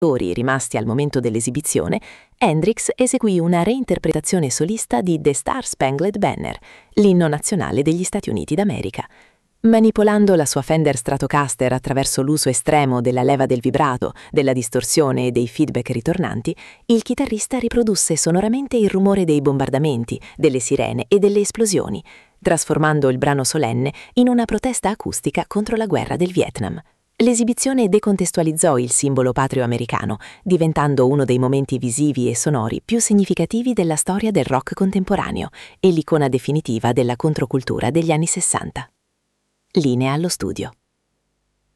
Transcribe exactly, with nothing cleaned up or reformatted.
rimasti al momento dell'esibizione, Hendrix eseguì una reinterpretazione solista di The Star Spangled Banner, l'inno nazionale degli Stati Uniti d'America. Manipolando la sua Fender Stratocaster attraverso l'uso estremo della leva del vibrato, della distorsione e dei feedback ritornanti, il chitarrista riprodusse sonoramente il rumore dei bombardamenti, delle sirene e delle esplosioni, trasformando il brano solenne in una protesta acustica contro la guerra del Vietnam. L'esibizione decontestualizzò il simbolo patrio americano, diventando uno dei momenti visivi e sonori più significativi della storia del rock contemporaneo e l'icona definitiva della controcultura degli anni sessanta. Linea allo studio.